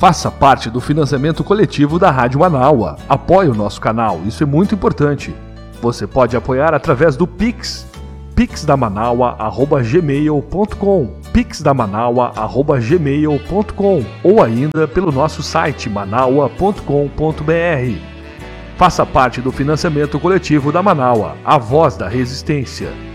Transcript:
Faça parte do financiamento coletivo da Rádio Manaua. Apoie o nosso canal, isso é muito importante. Você pode apoiar através do Pix, pixdamanaua@gmail.com, pixdamanaua@gmail.com, ou ainda pelo nosso site manaua.com.br. Faça parte do financiamento coletivo da Manaua, a voz da resistência.